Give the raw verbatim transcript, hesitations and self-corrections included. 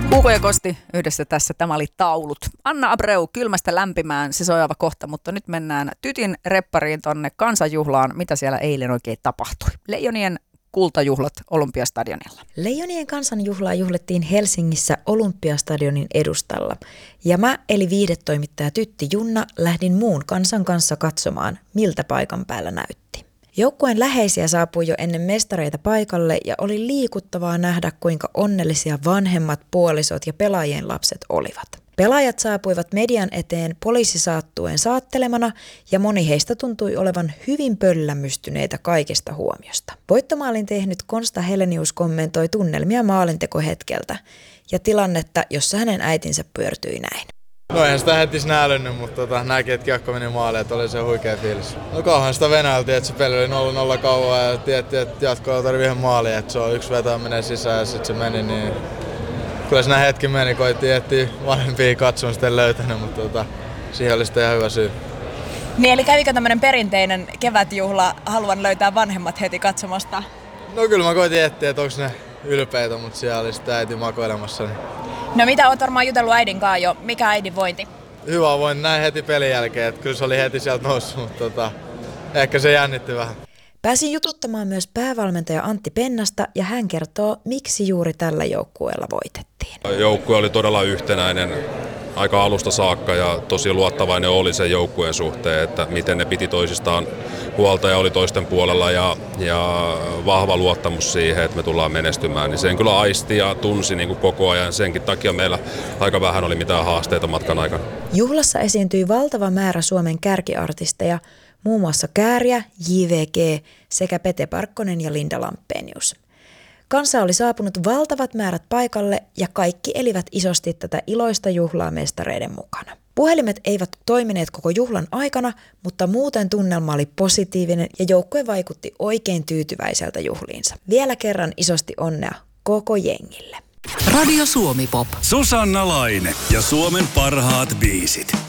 Hugo ja Kosti yhdessä tässä. Tämä oli Taulut. Anna Abreu, kylmästä lämpimään, se sojaava kohta, mutta nyt mennään Tytin reppariin tonne kansanjuhlaan. Mitä siellä eilen oikein tapahtui? Leijonien kultajuhlat Olympiastadionilla. Leijonien kansanjuhlaa juhlettiin Helsingissä Olympiastadionin edustalla. Ja mä, eli viihdetoimittaja Tytti Junna, lähdin muun kansan kanssa katsomaan, miltä paikan päällä näytti. Joukkueen läheisiä saapui jo ennen mestareita paikalle ja oli liikuttavaa nähdä, kuinka onnellisia vanhemmat puolisot ja pelaajien lapset olivat. Pelaajat saapuivat median eteen poliisisaattuen saattelemana ja moni heistä tuntui olevan hyvin pöllämystyneitä kaikesta huomiosta. Voittomaalin tehnyt Konsta Helenius kommentoi tunnelmia maalintekohetkeltä ja tilannetta, jossa hänen äitinsä pyörtyi näin. No eihän sitä heti snäälynnyt, mutta tota, näki, että kiekko meni maaliin, että oli se huikea fiilis. No kauhan sitä venäiltiin, että se peli oli nolla nolla kauan ja tiettiin, että jatkoa tarvii ihan maaliin, että se on yksi veto menee sisään ja sitten se meni, niin kyllä siinä hetki meni, koitiin etsiä vanhempia katsomaan sitten löytänyt, mutta tota, siihen oli sitten ihan hyvä syy. Niin eli kävikö tämmöinen perinteinen kevätjuhla, haluan löytää vanhemmat heti katsomasta? No kyllä mä koitin etsiä, että onko ne ylpeitä, mutta siellä oli sitä äiti makoilemassa. Niin. No mitä oot varmaan jutellut äidin kanssa jo, mikä äidin vointi? Hyvä vointi, näin heti pelin jälkeen, että kyllä se oli heti sieltä noussut, mutta tota, ehkä se jännitti vähän. Pääsin jututtamaan myös päävalmentaja Antti Pennasta ja hän kertoo, miksi juuri tällä joukkueella voitettiin. Joukkue oli todella yhtenäinen aika alusta saakka ja tosi luottavainen oli sen joukkueen suhteen, että miten ne piti toisistaan huolta ja oli toisten puolella ja, ja vahva luottamus siihen, että me tullaan menestymään. Niin sen kyllä aisti ja tunsi niin kuin koko ajan. Senkin takia meillä aika vähän oli mitään haasteita matkan aikana. Juhlassa esiintyi valtava määrä Suomen kärkiartisteja, muun muassa Kääriä, J V G sekä Pete Parkkonen ja Linda Lampenius. Kansa oli saapunut valtavat määrät paikalle ja kaikki elivät isosti tätä iloista juhlaa mestareiden mukana. Puhelimet eivät toimineet koko juhlan aikana, mutta muuten tunnelma oli positiivinen ja joukkue vaikutti oikein tyytyväiseltä juhliinsa. Vielä kerran isosti onnea koko jengille. Radio Suomi Pop. Susanna Laine ja Suomen parhaat biisit.